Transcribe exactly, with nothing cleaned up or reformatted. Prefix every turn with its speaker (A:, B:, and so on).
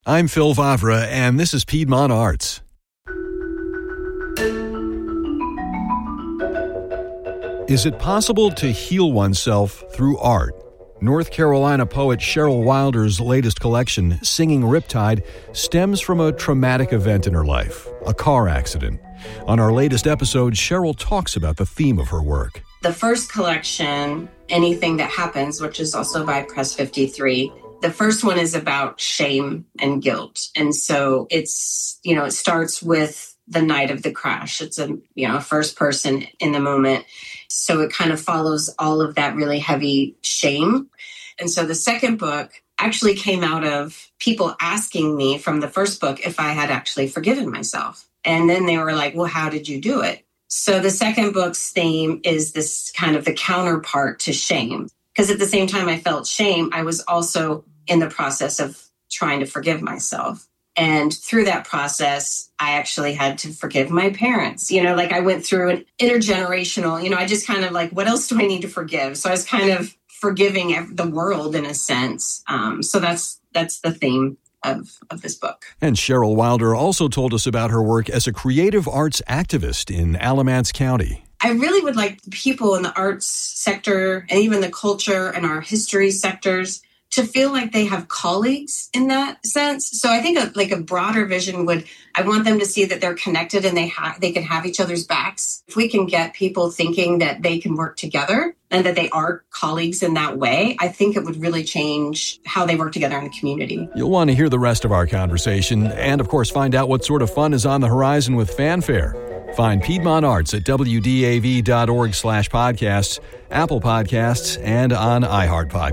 A: I'm Phil Vavra, and this is Piedmont Arts. Is it possible to heal oneself through art? North Carolina poet Cheryl Wilder's latest collection, Singing Riptide, stems from a traumatic event in her life, a car accident. On our latest episode, Cheryl talks about the theme of her work.
B: The first collection, Anything That Happens, which is also by Press fifty-three, the first one is about shame and guilt. And so it's, you know, it starts with the night of the crash. It's a, you know, a first person in the moment. So it kind of follows all of that really heavy shame. And so the second book actually came out of people asking me from the first book if I had actually forgiven myself. And then they were like, well, how did you do it? So the second book's theme is this kind of the counterpart to shame. Because at the same time I felt shame, I was also in the process of trying to forgive myself. And through that process, I actually had to forgive my parents. You know, like I went through an intergenerational, you know, I just kind of like, what else do I need to forgive? So I was kind of forgiving the world in a sense. Um, so that's that's the theme of, of this book.
A: And Cheryl Wilder also told us about her work as a creative arts activist in Alamance County.
B: I really would like people in the arts sector and even the culture and our history sectors to feel like they have colleagues in that sense. So I think a, like a broader vision would, I want them to see that they're connected and they ha- they can have each other's backs. If we can get people thinking that they can work together and that they are colleagues in that way, I think it would really change how they work together in the community.
A: You'll want to hear the rest of our conversation and, of course, find out what sort of fun is on the horizon with Fanfare. Find Piedmont Arts at W D A V dot org slash podcasts, Apple Podcasts, and on iHeartPodcasts.